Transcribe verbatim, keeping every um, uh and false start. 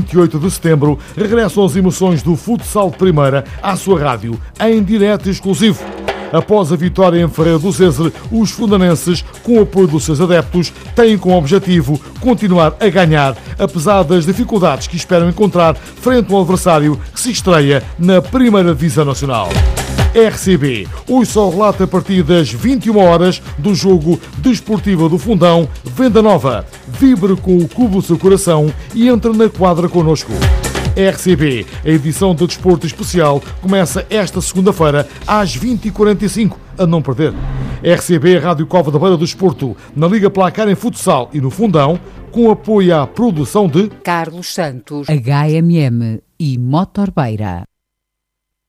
vinte e oito de setembro, regressam as emoções do futsal de primeira à sua rádio, em direto e exclusivo. Após a vitória em Ferreira do Zezer, os fundanenses, com o apoio dos seus adeptos, têm como objetivo continuar a ganhar, apesar das dificuldades que esperam encontrar frente ao adversário que se estreia na Primeira Divisão Nacional. R C B, hoje só relata a partir das vinte e uma horas do jogo Desportivo do Fundão, Venda Nova. Vibre com o clube do seu coração e entre na quadra connosco. R C B, a edição de Desporto Especial, começa esta segunda-feira às vinte e quarenta e cinco, a não perder. R C B, Rádio Cova da Beira do Desporto, na Liga Placar em Futsal e no Fundão, com apoio à produção de Carlos Santos, H M M e Motor Beira.